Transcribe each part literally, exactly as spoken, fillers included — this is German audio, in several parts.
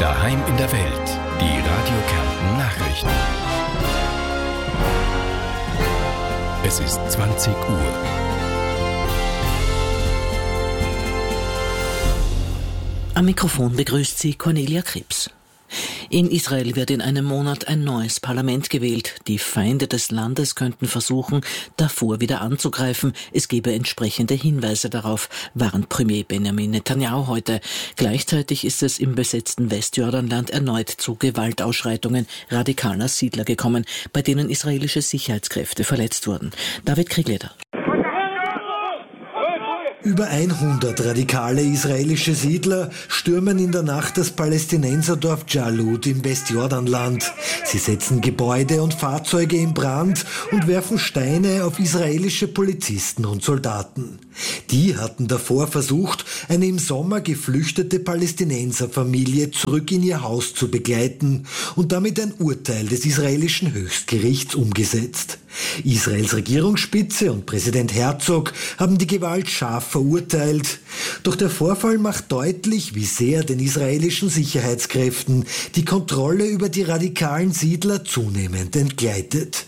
Daheim in der Welt. Die Radio Kärnten Nachrichten. Es ist zwanzig Uhr. Am Mikrofon begrüßt sie Cornelia Krebs. In Israel wird in einem Monat ein neues Parlament gewählt. Die Feinde des Landes könnten versuchen, davor wieder anzugreifen. Es gebe entsprechende Hinweise darauf, warnt Premier Benjamin Netanyahu heute. Gleichzeitig ist es im besetzten Westjordanland erneut zu Gewaltausschreitungen radikaler Siedler gekommen, bei denen israelische Sicherheitskräfte verletzt wurden. David Kriegleder. Über hundert radikale israelische Siedler stürmen in der Nacht das Palästinenserdorf Jalut im Westjordanland. Sie setzen Gebäude und Fahrzeuge in Brand und werfen Steine auf israelische Polizisten und Soldaten. Die hatten davor versucht, eine im Sommer geflüchtete Palästinenserfamilie zurück in ihr Haus zu begleiten und damit ein Urteil des israelischen Höchstgerichts umgesetzt. Israels Regierungsspitze und Präsident Herzog haben die Gewalt scharf verurteilt. Doch der Vorfall macht deutlich, wie sehr den israelischen Sicherheitskräften die Kontrolle über die radikalen Siedler zunehmend entgleitet.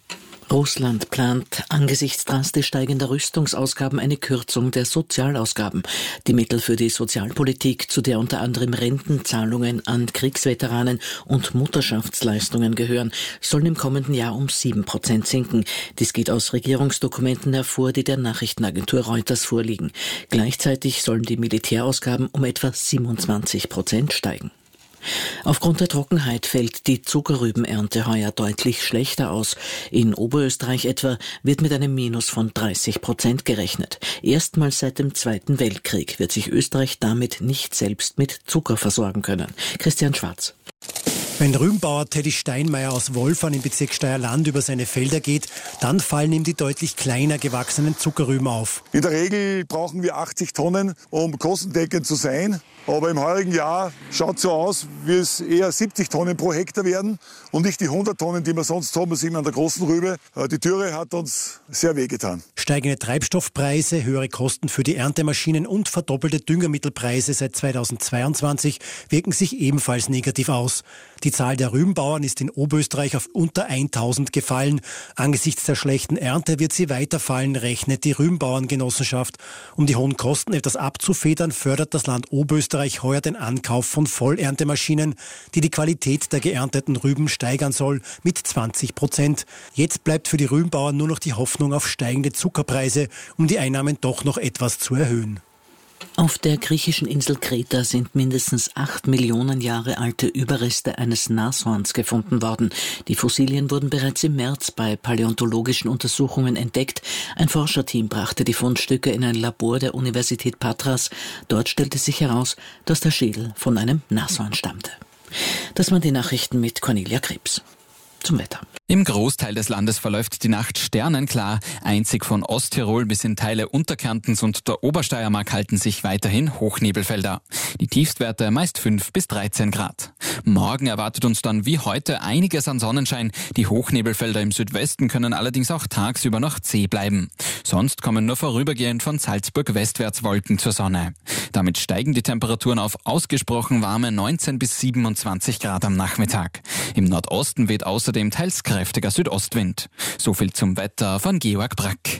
Russland plant angesichts drastisch steigender Rüstungsausgaben eine Kürzung der Sozialausgaben. Die Mittel für die Sozialpolitik, zu der unter anderem Rentenzahlungen an Kriegsveteranen und Mutterschaftsleistungen gehören, sollen im kommenden Jahr um sieben Prozent sinken. Dies geht aus Regierungsdokumenten hervor, die der Nachrichtenagentur Reuters vorliegen. Gleichzeitig sollen die Militärausgaben um etwa siebenundzwanzig Prozent steigen. Aufgrund der Trockenheit fällt die Zuckerrübenernte heuer deutlich schlechter aus. In Oberösterreich etwa wird mit einem Minus von dreißig Prozent gerechnet. Erstmals seit dem Zweiten Weltkrieg wird sich Österreich damit nicht selbst mit Zucker versorgen können. Christian Schwarz. Wenn Rübenbauer Teddy Steinmeier aus Wolfern im Bezirk Steierland über seine Felder geht, dann fallen ihm die deutlich kleiner gewachsenen Zuckerrüben auf. In der Regel brauchen wir achtzig Tonnen, um kostendeckend zu sein. Aber im heurigen Jahr schaut es so aus, wie es eher siebzig Tonnen pro Hektar werden und nicht die hundert Tonnen, die wir sonst haben, sehen wir an der großen Rübe. Die Dürre hat uns sehr wehgetan. Steigende Treibstoffpreise, höhere Kosten für die Erntemaschinen und verdoppelte Düngermittelpreise seit zweitausendzweiundzwanzig wirken sich ebenfalls negativ aus. Die Zahl der Rübenbauern ist in Oberösterreich auf unter tausend gefallen. Angesichts der schlechten Ernte wird sie weiterfallen, rechnet die Rübenbauerngenossenschaft. Um die hohen Kosten etwas abzufedern, fördert das Land Oberösterreich heuer den Ankauf von Vollerntemaschinen, die die Qualität der geernteten Rüben steigern soll, mit zwanzig Prozent. Jetzt bleibt für die Rübenbauern nur noch die Hoffnung auf steigende Zuckerpreise, um die Einnahmen doch noch etwas zu erhöhen. Auf der griechischen Insel Kreta sind mindestens acht Millionen Jahre alte Überreste eines Nashorns gefunden worden. Die Fossilien wurden bereits im März bei paläontologischen Untersuchungen entdeckt. Ein Forscherteam brachte die Fundstücke in ein Labor der Universität Patras. Dort stellte sich heraus, dass der Schädel von einem Nashorn stammte. Das waren die Nachrichten mit Cornelia Krebs. Zum Wetter. Im Großteil des Landes verläuft die Nacht sternenklar. Einzig von Osttirol bis in Teile Unterkärntens und der Obersteiermark halten sich weiterhin Hochnebelfelder. Die Tiefstwerte meist fünf bis dreizehn Grad. Morgen erwartet uns dann wie heute einiges an Sonnenschein. Die Hochnebelfelder im Südwesten können allerdings auch tagsüber noch zäh bleiben. Sonst kommen nur vorübergehend von Salzburg westwärts Wolken zur Sonne. Damit steigen die Temperaturen auf ausgesprochen warme neunzehn bis siebenundzwanzig Grad am Nachmittag. Im Nordosten weht außerdem teils kräftiger Südostwind. So viel zum Wetter von Georg Brack.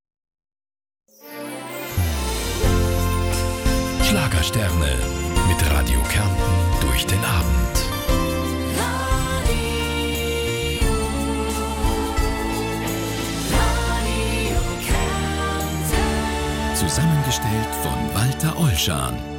Schlagersterne mit Radio Kärnten durch den Abend. Radio, Radio Kärnten. Zusammengestellt von Walter Olschan.